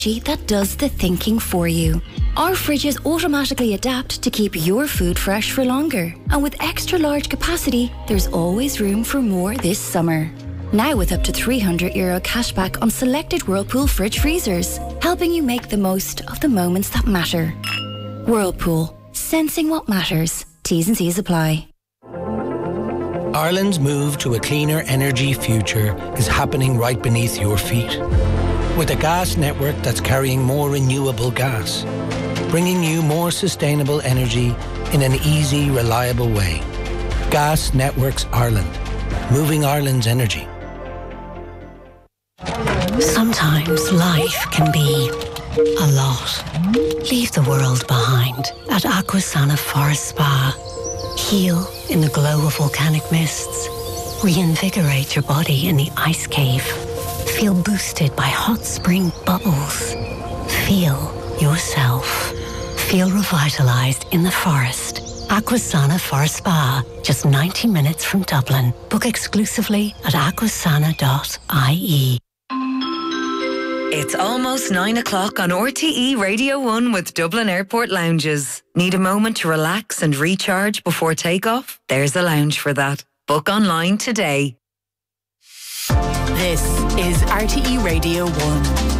that does the thinking for you. Our fridges automatically adapt to keep your food fresh for longer. And with extra large capacity, there's always room for more this summer. Now with up to €300 cashback on selected Whirlpool fridge freezers, helping you make the most of the moments that matter. Whirlpool, sensing what matters. T's and C's apply. Ireland's move to a cleaner energy future is happening right beneath your feet. With a gas network that's carrying more renewable gas, bringing you more sustainable energy in an easy, reliable way. Gas Networks Ireland, moving Ireland's energy. Sometimes life can be a lot. Leave the world behind at Aquasana Forest Spa. Heal in the glow of volcanic mists. Reinvigorate your body in the ice cave. Feel boosted by hot spring bubbles. Feel yourself. Feel revitalized in the forest. Aquasana Forest Spa, just 90 minutes from Dublin. Book exclusively at aquasana.ie. It's almost 9 o'clock on RTE Radio 1 with Dublin Airport Lounges. Need a moment to relax and recharge before takeoff? There's a lounge for that. Book online today. This is RTE Radio 1.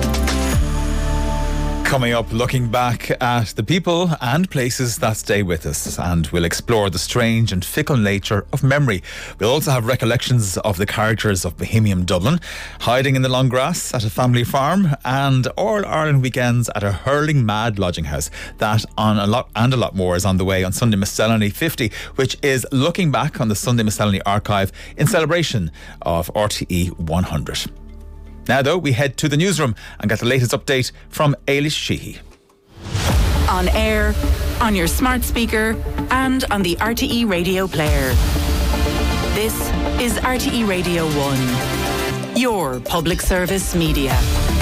Coming up, looking back at the people and places that stay with us, and we'll explore the strange and fickle nature of memory. We'll also have recollections of the characters of Bohemian Dublin, hiding in the long grass at a family farm, and All Ireland weekends at a hurling mad lodging house. That on a lot more is on the way on Sunday Miscellany 50, which is looking back on the Sunday Miscellany archive in celebration of RTE 100. Now, though, we head to the newsroom and get the latest update from Ailish Sheehy. On air, on your smart speaker, and on the RTE Radio player. This is RTE Radio 1, your public service media.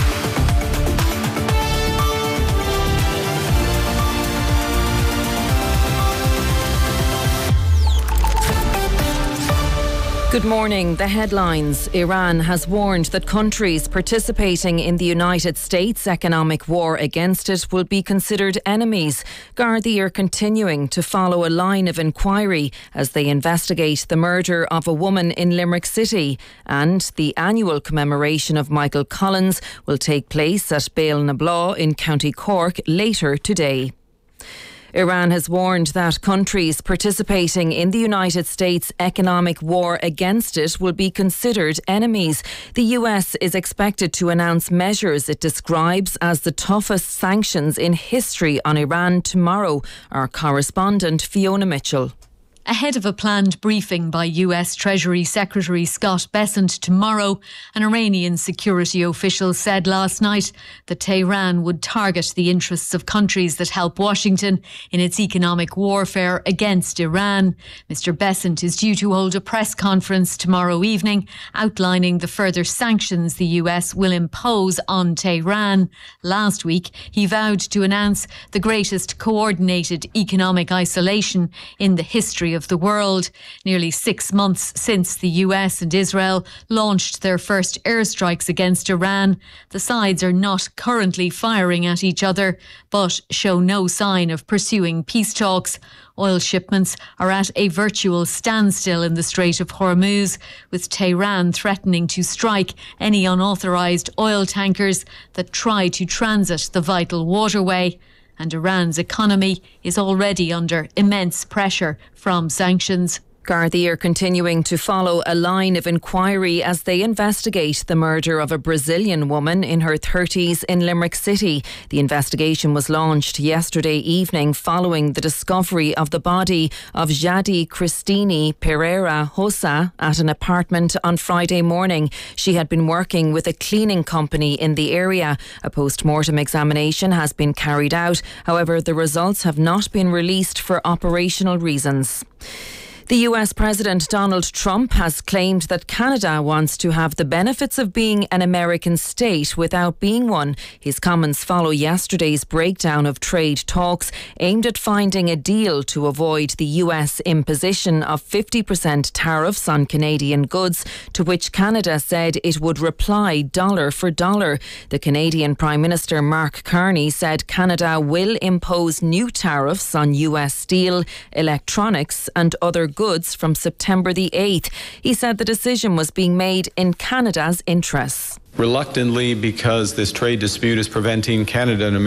Good morning. The headlines. Iran has warned that countries participating in the United States' economic war against it will be considered enemies. Gardaí are continuing to follow a line of inquiry as they investigate the murder of a woman in Limerick City. And the annual commemoration of Michael Collins will take place at Béal na Blá in County Cork later today. Iran has warned that countries participating in the United States' economic war against it will be considered enemies. The US is expected to announce measures it describes as the toughest sanctions in history on Iran tomorrow. Our correspondent Fiona Mitchell. Ahead of a planned briefing by US Treasury Secretary Scott Bessent tomorrow, an Iranian security official said last night that Tehran would target the interests of countries that help Washington in its economic warfare against Iran. Mr. Bessent is due to hold a press conference tomorrow evening outlining the further sanctions the US will impose on Tehran. Last week, he vowed to announce the greatest coordinated economic isolation in the history of the world. Nearly 6 months since the US and Israel launched their first airstrikes against Iran, the sides are not currently firing at each other, but show no sign of pursuing peace talks. Oil shipments are at a virtual standstill in the Strait of Hormuz, with Tehran threatening to strike any unauthorised oil tankers that try to transit the vital waterway. And Iran's economy is already under immense pressure from sanctions. Gardaí are continuing to follow a line of inquiry as they investigate the murder of a Brazilian woman in her 30s in Limerick City. The investigation was launched yesterday evening following the discovery of the body of Jadi Cristine Pereira Rosa at an apartment on Friday morning. She had been working with a cleaning company in the area. A post-mortem examination has been carried out. However, the results have not been released for operational reasons. The US President Donald Trump has claimed that Canada wants to have the benefits of being an American state without being one. His comments follow yesterday's breakdown of trade talks aimed at finding a deal to avoid the US imposition of 50% tariffs on Canadian goods, to which Canada said it would reply dollar for dollar. The Canadian Prime Minister Mark Carney said Canada will impose new tariffs on US steel, electronics and other goods from September the 8th. He said the decision was being made in Canada's interests. Reluctantly, because this trade dispute is preventing Canada and America